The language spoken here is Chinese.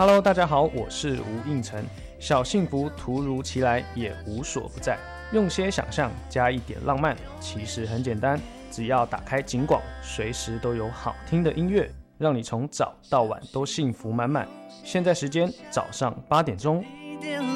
Hello， 大家好，我是吴应辰。小幸福突如其来，也无所不在。用些想象，加一点浪漫，其实很简单，只要打开警广，随时都有好听的音乐，让你从早到晚都幸福满满。现在时间早上8点钟。